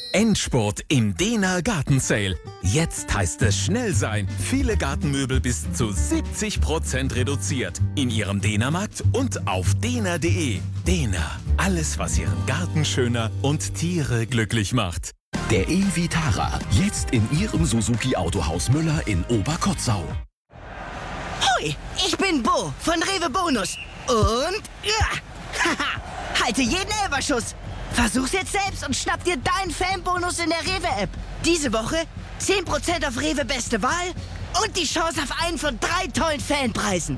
Endspurt im Dena Garten Sale. Jetzt heißt es schnell sein. Viele Gartenmöbel bis zu 70% reduziert. In Ihrem Dena-Markt und auf dena.de. Dena, alles was Ihren Garten schöner und Tiere glücklich macht. Der e-Vitara, jetzt in Ihrem Suzuki Autohaus Müller in Oberkotzau. Hoi, ich bin Bo von Rewe Bonus. Und haha, halte jeden Elberschuss. Versuch's jetzt selbst und schnapp dir deinen Fanbonus in der Rewe-App. Diese Woche 10% auf Rewe Beste Wahl und die Chance auf einen von 3 tollen Fanpreisen.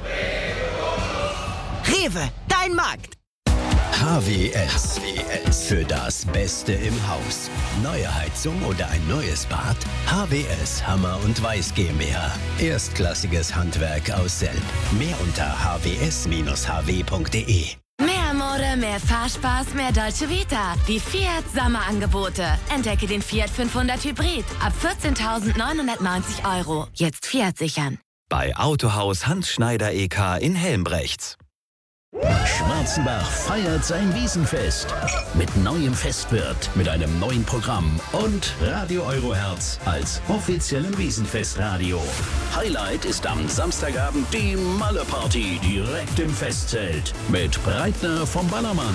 Rewe, dein Markt. HWS. Für das Beste im Haus. Neue Heizung oder ein neues Bad? HWS Hammer und Weiß GmbH. Erstklassiges Handwerk aus Selb. Mehr unter hws-hw.de. Mehr Mode, mehr Fahrspaß, mehr Dolce Vita. Die Fiat Sommerangebote. Entdecke den Fiat 500 Hybrid ab 14.990 €. Jetzt Fiat sichern. Bei Autohaus Hans Schneider EK in Helmbrechts. Schwarzenbach feiert sein Wiesenfest mit neuem Festwirt, mit einem neuen Programm und Radio Euroherz als offiziellem Wiesenfestradio. Highlight ist am Samstagabend die Malle-Party direkt im Festzelt mit Breitner vom Ballermann.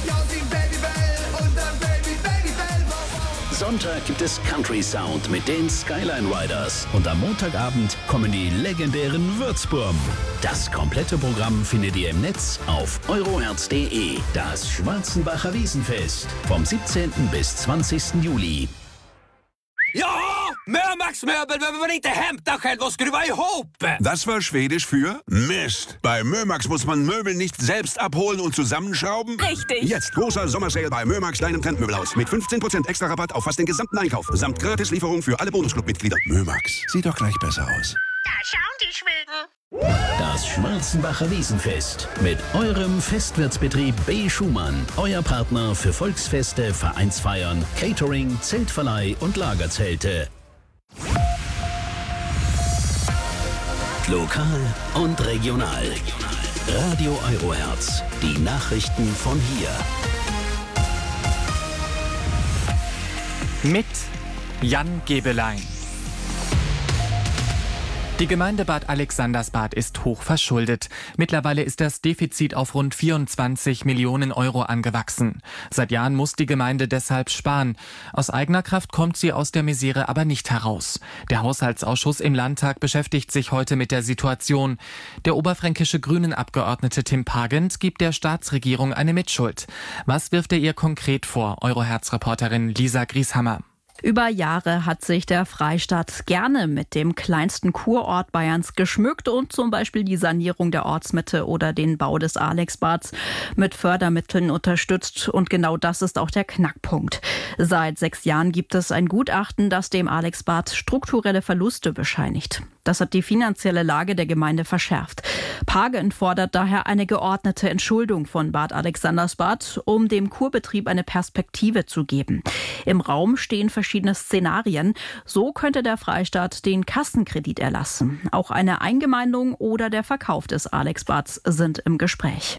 Sonntag gibt es Country Sound mit den Skyline Riders. Und am Montagabend kommen die legendären Würzburm. Das komplette Programm findet ihr im Netz auf euroherz.de. Das Schwarzenbacher Wiesenfest vom 17. bis 20. Juli. Ja, Mömax Möbel, wenn man inte hämta själv och skruva ihop. Das war Schwedisch für Mist. Bei Mömax muss man Möbel nicht selbst abholen und zusammenschrauben. Richtig. Jetzt großer Sommersale bei Mömax, deinem Trendmöbelhaus. Mit 15% extra Rabatt auf fast den gesamten Einkauf. Samt Gratislieferung für alle Bonusclub-Mitglieder. Mömax, sieht doch gleich besser aus. Da schauen die Schweden. Das Schwarzenbacher Wiesenfest mit eurem Festwirtsbetrieb B. Schumann. Euer Partner für Volksfeste, Vereinsfeiern, Catering, Zeltverleih und Lagerzelte. Lokal und regional. Radio Euroherz. Die Nachrichten von hier. Mit Jan Gebelein. Die Gemeinde Bad Alexandersbad ist hoch verschuldet. Mittlerweile ist das Defizit auf rund 24 Millionen € angewachsen. Seit Jahren muss die Gemeinde deshalb sparen. Aus eigener Kraft kommt sie aus der Misere aber nicht heraus. Der Haushaltsausschuss im Landtag beschäftigt sich heute mit der Situation. Der oberfränkische Grünen-Abgeordnete Tim Pagent gibt der Staatsregierung eine Mitschuld. Was wirft er ihr konkret vor? Euroherz-Reporterin Lisa Grieshammer. Über Jahre hat sich der Freistaat gerne mit dem kleinsten Kurort Bayerns geschmückt und zum Beispiel die Sanierung der Ortsmitte oder den Bau des Alexbads mit Fördermitteln unterstützt. Und genau das ist auch der Knackpunkt. Seit 6 Jahren gibt es ein Gutachten, das dem Alexbad strukturelle Verluste bescheinigt. Das hat die finanzielle Lage der Gemeinde verschärft. Pagent fordert daher eine geordnete Entschuldung von Bad Alexandersbad, um dem Kurbetrieb eine Perspektive zu geben. Im Raum stehen verschiedene Szenarien. So könnte der Freistaat den Kassenkredit erlassen. Auch eine Eingemeindung oder der Verkauf des Alexbads sind im Gespräch.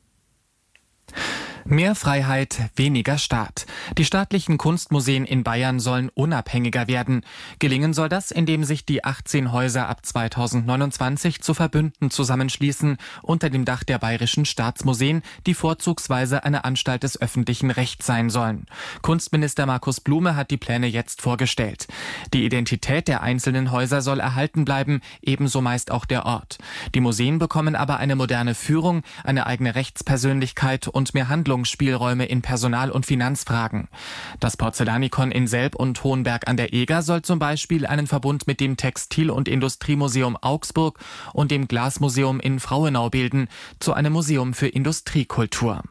Mehr Freiheit, weniger Staat. Die staatlichen Kunstmuseen in Bayern sollen unabhängiger werden. Gelingen soll das, indem sich die 18 Häuser ab 2029 zu Verbünden zusammenschließen unter dem Dach der bayerischen Staatsmuseen, die vorzugsweise eine Anstalt des öffentlichen Rechts sein sollen. Kunstminister Markus Blume hat die Pläne jetzt vorgestellt. Die Identität der einzelnen Häuser soll erhalten bleiben, ebenso meist auch der Ort. Die Museen bekommen aber eine moderne Führung, eine eigene Rechtspersönlichkeit und mehr Handlungsspielräume in Personal- und Finanzfragen. Das Porzellanikon in Selb und Hohenberg an der Eger soll zum Beispiel einen Verbund mit dem Textil- und Industriemuseum Augsburg und dem Glasmuseum in Frauenau bilden, zu einem Museum für Industriekultur.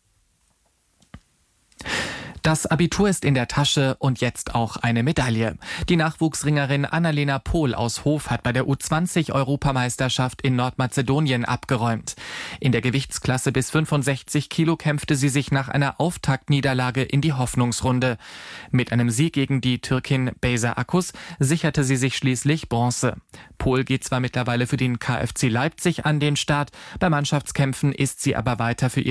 Das Abitur ist in der Tasche und jetzt auch eine Medaille. Die Nachwuchsringerin Annalena Pohl aus Hof hat bei der U20-Europameisterschaft in Nordmazedonien abgeräumt. In der Gewichtsklasse bis 65 Kilo kämpfte sie sich nach einer Auftaktniederlage in die Hoffnungsrunde. Mit einem Sieg gegen die Türkin Beyza Akkus sicherte sie sich schließlich Bronze. Pohl geht zwar mittlerweile für den KFC Leipzig an den Start, bei Mannschaftskämpfen ist sie aber weiter für